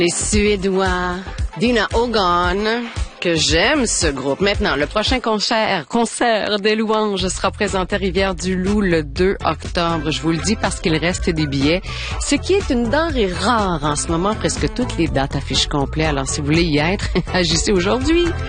Les Suédois, Dina Hogan, que j'aime ce groupe. Maintenant, le prochain concert des louanges sera présenté à Rivière-du-Loup le 2 octobre. Je vous le dis parce qu'il reste des billets, ce qui est une denrée rare en ce moment. Presque toutes les dates affichent complet. Alors, si vous voulez y être, agissez aujourd'hui.